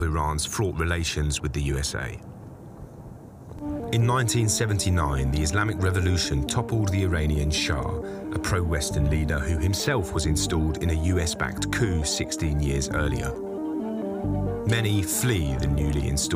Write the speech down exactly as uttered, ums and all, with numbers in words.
Iran's fraught relations with the U S A. In nineteen seventy-nine, the Islamic Revolution toppled the Iranian Shah, a pro-Western leader who himself was installed in a U S-backed coup sixteen years earlier. Many flee the newly installed